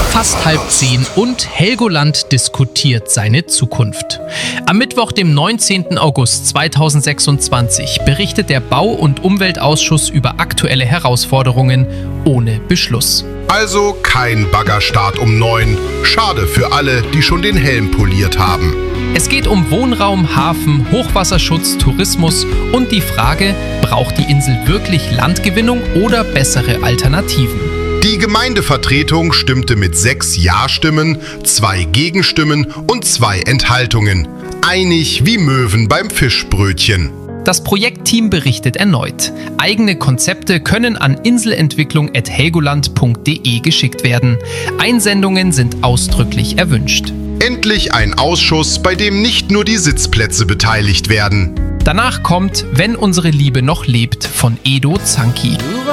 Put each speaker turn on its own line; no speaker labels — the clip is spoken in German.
Fast 9:30 und Helgoland diskutiert seine Zukunft. Am Mittwoch, dem 19. August 2026, berichtet der Bau- und Umweltausschuss über aktuelle Herausforderungen ohne Beschluss.
Also kein Baggerstart um 9. Schade für alle, die schon den Helm poliert haben.
Es geht um Wohnraum, Hafen, Hochwasserschutz, Tourismus und die Frage, braucht die Insel wirklich Landgewinnung oder bessere Alternativen?
Die Gemeindevertretung stimmte mit 6 Ja-Stimmen, 2 Gegenstimmen und 2 Enthaltungen. Einig wie Möwen beim Fischbrötchen.
Das Projektteam berichtet erneut. Eigene Konzepte können an inselentwicklung@helgoland.de geschickt werden. Einsendungen sind ausdrücklich erwünscht.
Endlich ein Ausschuss, bei dem nicht nur die Sitzplätze beteiligt werden.
Danach kommt Wenn unsere Liebe noch lebt von Edo Zanki.